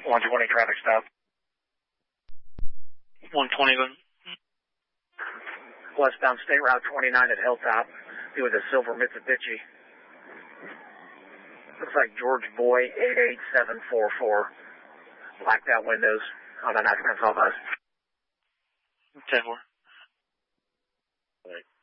120 traffic stop. 120, go ahead. Westbound State Route 29 at Hilltop. Be with a silver Mitsubishi. Looks like George Boy 88744. Blacked out windows on an accident call bus. 10-4. Right.